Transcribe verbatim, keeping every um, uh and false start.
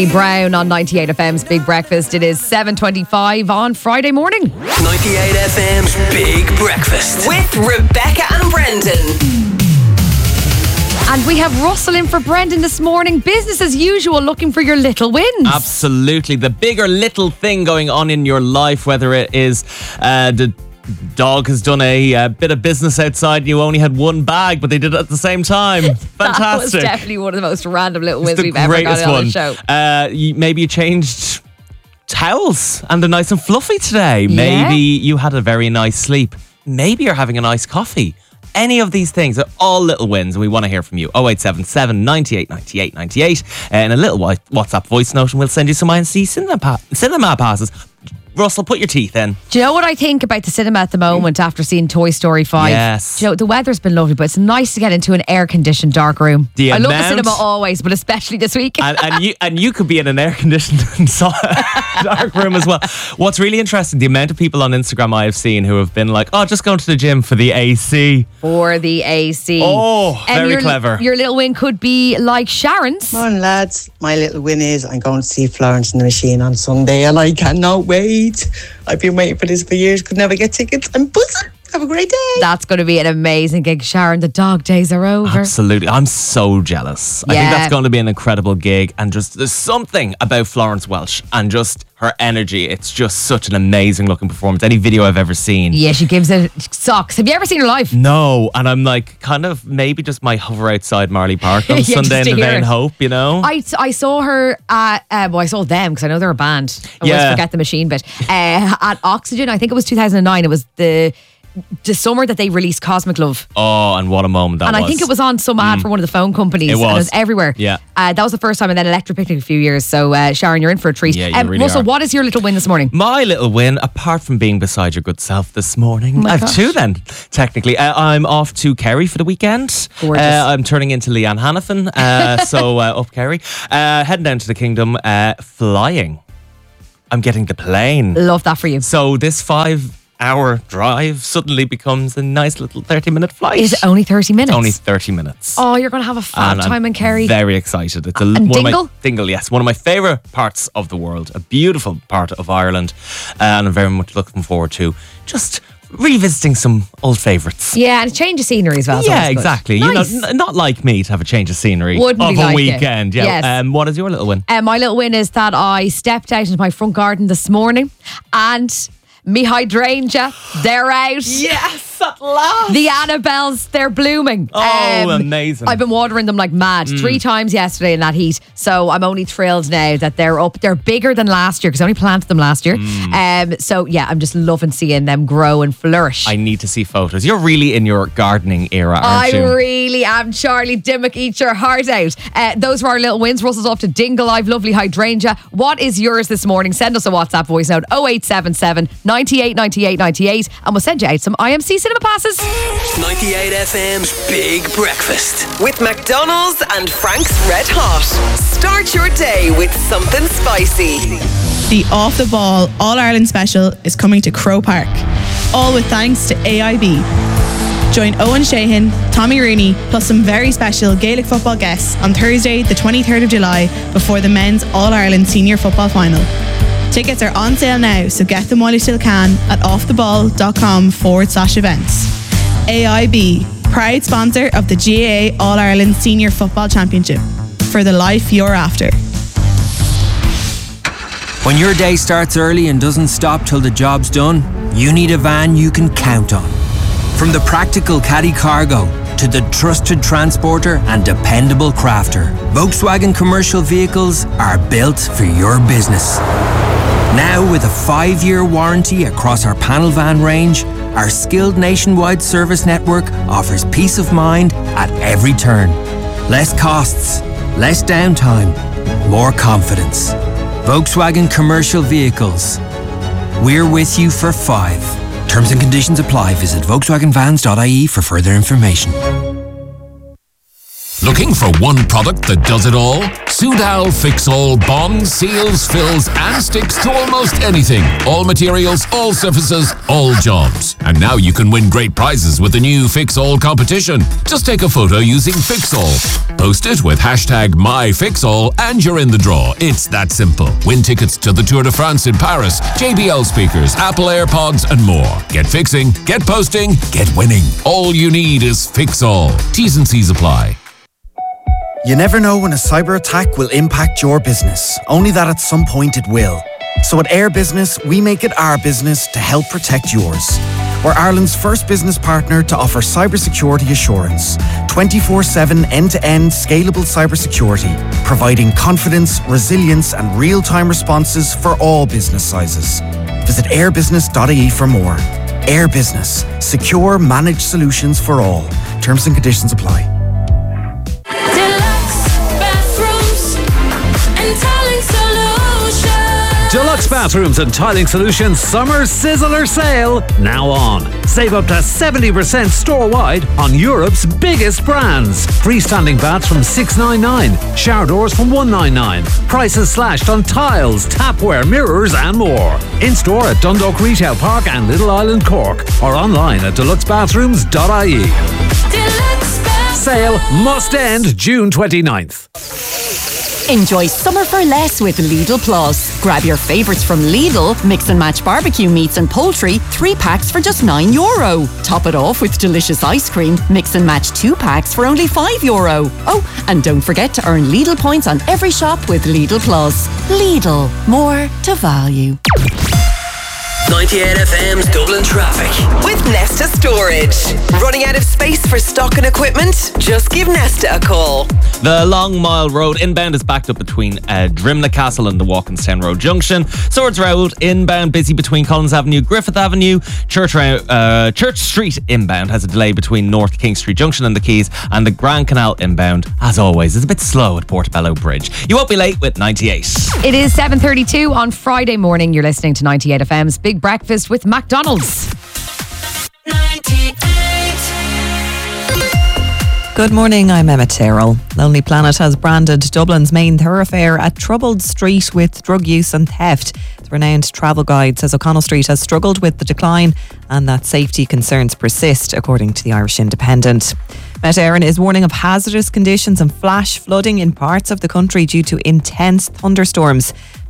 Brown on ninety-eight F M's Big Breakfast. It is seven twenty-five on Friday morning. ninety-eight F M's Big Breakfast with Rebecca and Brendan. And we have Russell in for Brendan this morning. Business as usual, looking for your little wins. Absolutely. The big or little thing going on in your life, whether it is uh, the dog has done a uh, bit of business outside and you only had one bag, but they did it at the same time. Fantastic. That was definitely one of the most random little wins we've ever got on the show. Uh, you, maybe you changed towels and they're nice and fluffy today. Yeah. Maybe you had a very nice sleep. Maybe you're having a nice coffee. Any of these things are all little wins, and we want to hear from you. oh eight seven seven, ninety-eight, ninety-eight, ninety-eight. And a little WhatsApp voice note, and we'll send you some I N C cinema, pa- cinema passes. Russell, put your teeth in. Do you know what I think about the cinema at the moment after seeing Toy Story five? Yes. Do you know, the weather's been lovely, but it's nice to get into an air-conditioned dark room. The I love the amount- cinema always, but especially this week. and, and you and you could be in an air-conditioned dark room as well. What's really interesting, the amount of people on Instagram I have seen who have been like, oh, just going to the gym for the A C. For the A C. Oh, And very your, clever. Your little win could be like Sharon's. Come on, lads. My little win is I'm going to see Florence and the Machine on Sunday, and I cannot wait. I've been waiting for this for years, could never get tickets. I'm buzzing. Have a great day. That's going to be an amazing gig, Sharon. The dog days are over. Absolutely. I'm so jealous. I Yeah. think that's going to be an incredible gig. And just there's something about Florence Welch and just her energy. It's just such an amazing looking performance. Any video I've ever seen. Yeah, she gives it socks. Have you ever seen her live? No. And I'm like, kind of maybe just my hover outside Marley Park on Yeah, Sunday just in to the hear Vain it. Hope, you know? I, I saw her at, uh, well, I saw them because I know they're a band. I always Yeah. forget the Machine bit. Uh, at Oxygen, I think it was two thousand nine. It was the the summer that they released Cosmic Love. Oh, and what a moment that and was. I think it was on some ad for one of the phone companies. It And it was. was everywhere. Yeah. Uh, that was the first time, and then Electric Picnic a few years. So, uh, Sharon, you're in for a treat. Yeah, you um, really Russell, are. what is your little win this morning? My little win, apart from being beside your good self this morning, my I have gosh. two then, technically. Uh, I'm off to Kerry for the weekend. Gorgeous. Uh, I'm turning into Leanne Hannafin, uh, so uh, up Kerry. Uh, heading down to the Kingdom, uh, flying. I'm getting the plane. Love that for you. So this five hour drive suddenly becomes a nice little thirty minute flight. Is it only thirty minutes? Only thirty minutes. Oh, you're going to have a fab And I'm time in Kerry. Very excited. It's a, And one Dingle? Of my, Dingle, yes. One of my favourite parts of the world. A beautiful part of Ireland. Uh, and I'm very much looking forward to just revisiting some old favourites. Yeah, and a change of scenery as well. is Yeah, always good. exactly. Nice. You know, n- not like me to have a change of scenery Wouldn't of be a like it. weekend. Yeah. Yes. Um, what is your little win? Um, my little win is that I stepped out into my front garden this morning and me hydrangea, they're out. Yes, at last. The Annabelles, they're blooming. Oh, amazing. I've been watering them like mad three times yesterday in that heat. So I'm only thrilled now that they're up. They're bigger than last year because I only planted them last year. Um, so yeah, I'm just loving seeing them grow and flourish. I need to see photos. You're really in your gardening era, aren't I you? really am. Charlie Dimmock, eat your heart out. Uh, those were our little wins. Russell's off to Dingle. I've lovely hydrangea. What is yours this morning? Send us a WhatsApp voice note oh eight seven seven, ninety-eight, ninety-eight, ninety-eight and we'll send you out some I M C cinema passes. ninety-eight F M's Big Breakfast with McDonald's and Frank's Red Hot. Start your day with something spicy. The Off the Ball All-Ireland Special is coming to Crow Park, all with thanks to A I B. Join Owen Shahan, Tommy Rooney, plus some very special Gaelic football guests on Thursday, the twenty-third of July, before the men's All-Ireland Senior Football Final. Tickets are on sale now, so get them while you still can at offtheball.com forward slash events. A I B, proud sponsor of the G A A All-Ireland Senior Football Championship. For the life you're after. When your day starts early and doesn't stop till the job's done, you need a van you can count on. From the practical Caddy Cargo to the trusted transporter and dependable crafter, Volkswagen commercial vehicles are built for your business. Now with a five-year warranty across our panel van range, our skilled nationwide service network offers peace of mind at every turn. Less costs, less downtime, more confidence. Volkswagen Commercial Vehicles. We're with you for five. Terms and conditions apply. Visit Volkswagen Vans dot I E for further information. Looking for one product that does it all? Soudal Fix-All bonds, seals, fills and sticks to almost anything. All materials, all surfaces, all jobs. And now you can win great prizes with the new Fix-All competition. Just take a photo using Fix-All. Post it with hashtag MyFixAll and you're in the draw. It's that simple. Win tickets to the Tour de France in Paris, J B L speakers, Apple AirPods and more. Get fixing, get posting, get winning. All you need is Fix-All. T's and C's apply. You never know when a cyber attack will impact your business, only that at some point it will. So at Air Business, we make it our business to help protect yours. We're Ireland's first business partner to offer cybersecurity assurance. twenty-four seven end-to-end scalable cybersecurity, providing confidence, resilience and real-time responses for all business sizes. Visit airbusiness dot I E for more. Air Business. Secure, managed solutions for all. Terms and conditions apply. Deluxe Bathrooms and Tiling Solutions Summer Sizzler Sale now on. Save up to seventy percent store-wide on Europe's biggest brands. Freestanding baths from six ninety-nine, shower doors from one ninety-nine. Prices slashed on tiles, tapware, mirrors and more. In-store at Dundalk Retail Park and Little Island Cork or online at deluxe bathrooms dot I E. Sale must end June twenty-ninth. Enjoy summer for less with Lidl Plus. Grab your favourites from Lidl, mix and match barbecue meats and poultry, three packs for just nine euro. Top it off with delicious ice cream, mix and match two packs for only five euro. Oh, and don't forget to earn Lidl points on every shop with Lidl Plus. Lidl, more to value. ninety-eight F M's Dublin traffic with Nesta Storage. Running out of space for stock and equipment? Just give Nesta a call. The Long Mile Road inbound is backed up between uh, Drimna Castle and the Walkinstown Road Junction. Swords Road inbound busy between Collins Avenue, Griffith Avenue. Church, uh, Church Street inbound has a delay between North King Street Junction and the Quays. And the Grand Canal inbound, as always, is a bit slow at Portobello Bridge. You won't be late with ninety-eight. It is seven thirty-two on Friday morning. You're listening to ninety-eight F M's Big Breakfast with McDonald's. Good morning, I'm Emma Terrell. Lonely Planet has branded Dublin's main thoroughfare a troubled street with drug use and theft. The renowned travel guide says O'Connell Street has struggled with the decline and that safety concerns persist, according to the Irish Independent. Met Éireann is warning of hazardous conditions and flash flooding in parts of the country due to intense thunderstorms.